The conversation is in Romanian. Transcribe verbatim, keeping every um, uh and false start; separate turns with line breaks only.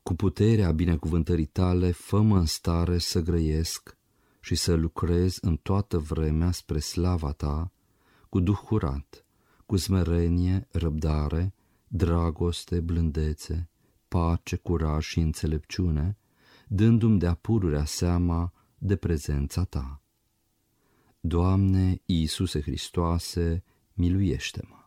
Cu puterea binecuvântării tale, fă-mă în stare să grăiesc și să lucrez în toată vremea spre slava ta, cu duh curat, cu smerenie, răbdare, dragoste, blândețe, pace, curaj și înțelepciune, dându-mi de-a pururea seama de prezența ta. Doamne Iisuse Hristoase, miluiește-mă!